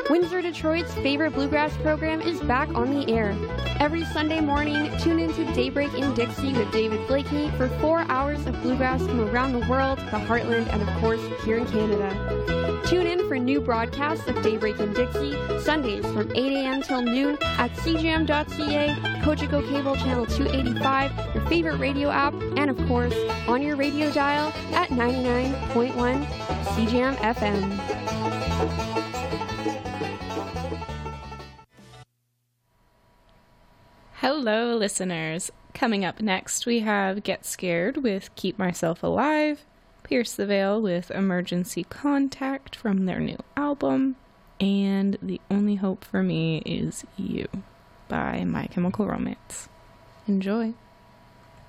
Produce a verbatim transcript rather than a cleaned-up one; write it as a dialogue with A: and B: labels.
A: Windsor, Detroit's favorite bluegrass program is back on the air. Every Sunday morning, tune into Daybreak in Dixie with David Blakeney for four hours of bluegrass from around the world, the heartland, and of course, here in Canada. Tune in for new broadcasts of Daybreak in Dixie, Sundays from eight a.m. till noon at c j m dot c a, Cogeco Cable Channel two eighty-five, your favorite radio app, and of course, on your radio dial at ninety-nine point one C J M F M.
B: Hello, listeners. Coming up next, we have Get Scared with Keep Myself Alive, Pierce the Veil with Emergency Contact from their new album, and The Only Hope for Me Is You by My Chemical Romance. Enjoy.